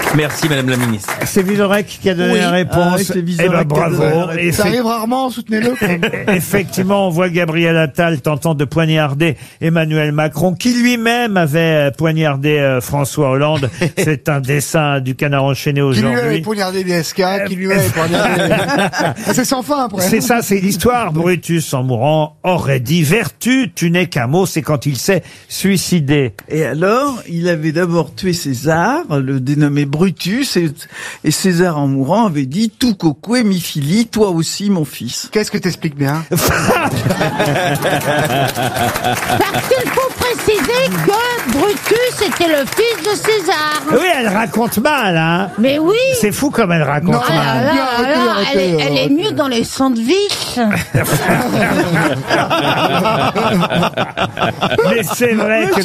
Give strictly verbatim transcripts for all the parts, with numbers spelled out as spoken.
Merci Madame la Ministre. C'est Vizorek qui a donné Oui. la réponse. Ah oui, c'est Vizorek eh ben, qui a donné la bravo. réponse. Ça Effe- arrive rarement, soutenez-le. Effectivement, on voit Gabriel Attal tentant de poignarder Emmanuel Macron, qui lui-même avait euh, poignardé euh, François Hollande. C'est un dessin du Canard enchaîné Qui lui avait aujourd'hui. poignardé des S K, qui lui avait poignardé... Ah, c'est sans fin, après. C'est ça, c'est l'histoire. Brutus, en mourant, aurait dit « Vertu, tu n'es qu'un mot », c'est quand il s'est suicidé. Et alors, il avait d'abord tué César, le dénommé Brutus, et, et César, en mourant, avait dit « Tout coque mi fili, toi aussi, mon fils Qu'est-ce que t'expliques bien? Parce qu'il faut préciser que Brutus était le fils de César. Oui, elle raconte mal, hein. Mais oui. C'est fou comme elle raconte Non, Ah là mal. là, Bien, arrêtez, alors, arrêtez, elle, est, elle est arrêtez. mieux dans les sandwichs. Mais c'est vrai que...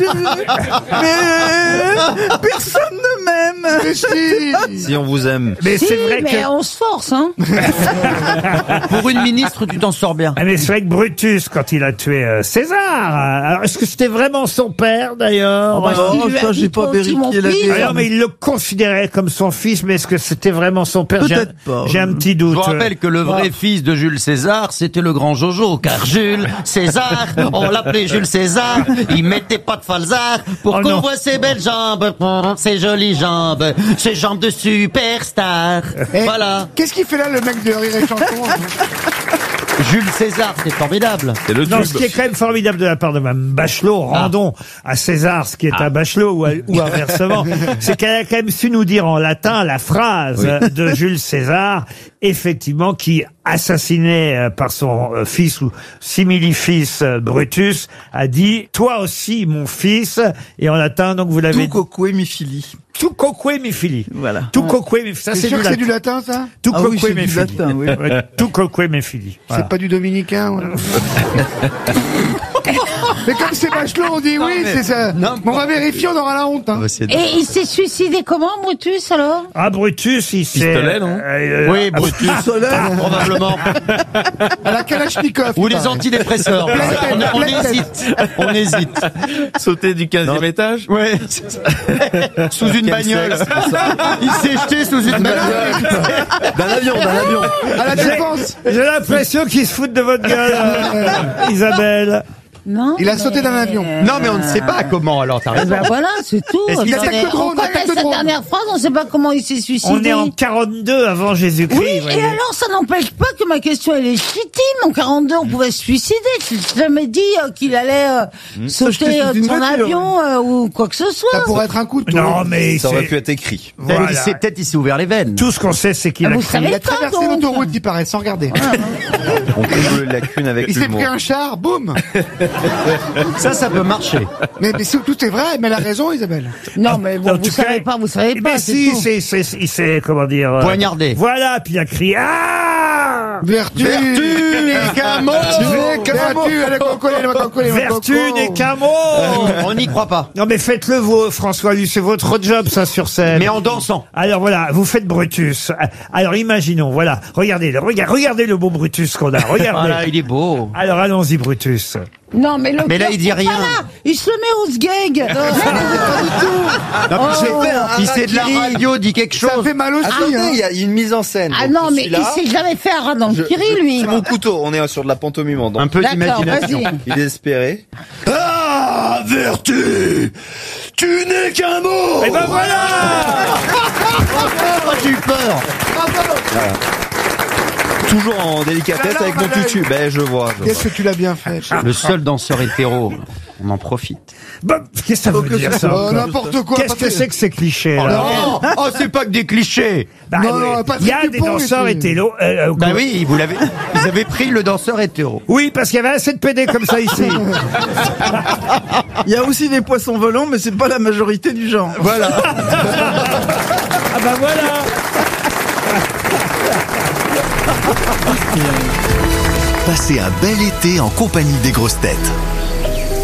Mais personne ne m'aime. Mais si. Si on vous aime. Mais Si, c'est vrai mais que... on se force, hein. Pour une ministre, tu t'en sors bien. Ah, mais c'est vrai que Brutus, quand il a tué euh, César, euh, alors est-ce que c'était vraiment son père d'ailleurs? Oh, bah, il non, lui a ça, dit, j'ai pas toi aussi, mon vérifié la fils. Ah vérité. non, mais il le considérait comme son fils, mais est-ce que c'était vraiment son père? J'ai un- Peut-être pas. J'ai un petit Je doute. vous rappelle que le vrai fils de Jules César, c'était le grand Jojo, car Jules César, on l'appelait Jules César, il mettait pas de falzar pour Oh qu'on non. voit ses belles jambes, ses jolies jambes, ses jambes de superstar. Eh, Voilà. Qu'est-ce qu'il fait là, le mec de Rire et Chanson? Jules César, c'est formidable. C'est le Non, tube. ce qui est quand même formidable de la part de Mme Bachelot, rendons à César ce qui est à Bachelot ou, à- ou inversement, c'est qu'elle a quand même su nous dire en latin la phrase de Jules César, effectivement, qui, assassiné euh, par son euh, fils ou simili-fils euh, Brutus, a dit « Toi aussi, mon fils », et en latin, donc vous l'avez Tout dit, coque mi fili. « Tu coque mi fili ». Voilà. « Tu coque mi fili ». Ça, T'es c'est sûr du que c'est du latin. latin, ça? « Tu Ah oui, coque c'est mi du fili latin, oui. Ouais, « Tu coque mi fili ». Voilà. C'est pas du dominicain, ouais. Mais comme c'est Bachelot, on dit oui, c'est ça. Mais on va vérifier, on aura la honte, hein. Et il s'est suicidé comment, Brutus, alors? Ah, Brutus, il s'est... Pistolet, non euh, Oui, Brutus, probablement. À la Kalachnikov. Ou il les paraît. antidépresseurs. Pleine tête, On, on pleine tête. hésite. On hésite. Sauter du quinzième étage. Ouais. Sous une bagnole. Il s'est jeté sous une bagnole. D'un avion, d'un avion. À la défense. J'ai l'impression qu'ils se foutent de votre gueule, euh, Isabelle. Non. Il a sauté d'un avion. Non, mais on ne sait pas comment, alors t'as Eh raison. ben voilà, c'est tout. Est-ce qu'il On attaque connaît- le drone, on connaît attaque le sa drone. dernière phrase, on ne sait pas comment il s'est suicidé. On est en quarante-deux avant Jésus-Christ. Oui, vous et voyez. alors ça n'empêche pas que ma question elle est légitime. En quarante-deux, on pouvait se suicider. Je n'ai jamais dit euh, qu'il allait euh, Se jeter sauter sous euh, de une son voiture. avion euh, ou quoi que ce soit. Ça pourrait être un coup de Non, taureau. mais Ça aurait c'est- pu être écrit. voilà. Il s'est- Peut-être il s'est ouvert les veines. Tout ce qu'on sait, c'est qu'il Ah, a vous crié. savez Il a pas, traversé donc. l'autoroute, il paraît, sans regarder. On peut jouer la lacune avec Il s'est l'humour. pris un char, boum. Ça, ça peut marcher. Mais, mais c'est- tout est vrai, mais elle a raison, Isabelle. Non, mais bon, En vous tout savez cas, pas, vous savez eh pas. ben c'est si, tout. c'est, c'est, il s'est, comment dire... euh, Poignardé. Voilà, puis il a crié « Ah !» Vertu. Vertu n'est qu'un mot. Vertu, elle est coco, elle est coco, elle est Vertu coco. n'est qu'un mot. On n'y croit pas. Non mais faites-le vous, François Luce, c'est votre job ça sur scène. Mais en dansant. Alors voilà, vous faites Brutus. Alors imaginons, voilà, regardez, le- regardez, regardez le beau Brutus qu'on a, regardez. Voilà, il est beau. Alors allons-y Brutus. Non, mais le Mais là, il dit c'est rien. pas là. Il se le met au sgeg. Non, puis c'est- il sait de la radio, dit quelque Ça chose. fait mal aussi, Attendez, hein. il y a une mise en scène. Ah Donc, non, je mais suis il là, s'est jamais fait un rat dans le je- kiri, je- lui. C'est mon couteau, on est sur de la pantomime en Un danse. peu D'accord, d'imagination. vas-y. Il est désespéré. Ah, Vertu, tu n'es qu'un mot. Et ben voilà. Oh, j'ai eu peur. Toujours en délicatesse Là, là, avec mon là, là, tutu. Ben, je vois. je vois. Qu'est-ce que tu l'as bien fait. Le seul danseur hétéro. On en profite. Bon, qu'est-ce que ça veut que dire ça- ça Oh, encore n'importe quoi. Qu'est-ce que Patrick. c'est que ces clichés là Oh, oh, c'est pas que des clichés. Bah, Non, oui. non, Patrick il y a des Dupont danseurs était- hétéros. euh, euh, Bah oui, vous l'avez. Vous avez pris le danseur hétéro. Oui, parce qu'il y avait assez de P D comme ça ici. Il y a aussi des poissons volants, mais c'est pas la majorité du genre. Voilà. Ah bah voilà. Passez un bel été en compagnie des grosses têtes.